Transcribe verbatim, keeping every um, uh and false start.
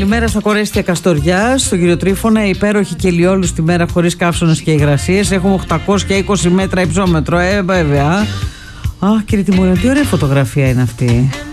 Καλημέρα στα κορέστια Καστοριάς, στον κύριο Τρίφωνα. Υπέροχη και ηλιόλουστη μέρα χωρίς καύσωνες και υγρασίες. Έχουμε οκτακόσια είκοσι μέτρα υψόμετρο. Ε, βέβαια. Αχ, κύριε Τιμωριό, τι ωραία φωτογραφία είναι αυτή.